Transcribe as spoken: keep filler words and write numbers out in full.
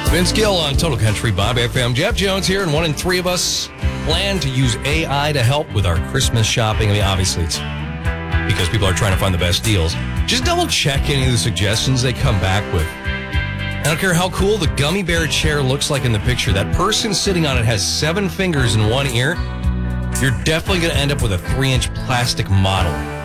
Vince Gill on Total Country Bob F M. Jeff Jones here, and one in three of us plan to use A I to help with our Christmas shopping. I mean, obviously, it's because people are trying to find the best deals. Just double check any of the suggestions they come back with. I don't care how cool the gummy bear chair looks like in the picture. That person sitting on it has seven fingers in one ear. You're definitely going to end up with a three-inch plastic model.